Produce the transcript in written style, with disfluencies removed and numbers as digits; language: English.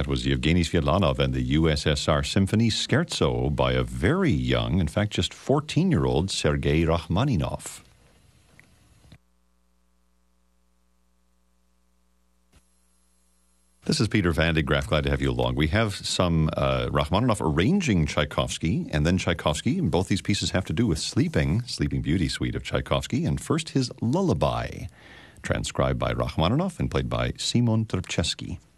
was Yevgeny Sviatlanov and the USSR Symphony Scherzo by a very young, in fact, just 14-year-old Sergei Rachmaninoff. This is Peter Van de Graaff. Glad to have you along. We have some Rachmaninoff arranging Tchaikovsky, and then Tchaikovsky, and both these pieces have to do with Sleeping Beauty suite of Tchaikovsky, and first his Lullaby, transcribed by Rachmaninoff and played by Simon Trpceski.